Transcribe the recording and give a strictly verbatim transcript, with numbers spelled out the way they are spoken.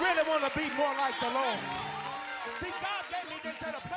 really want to be more like the Lord. See, God gave me this at a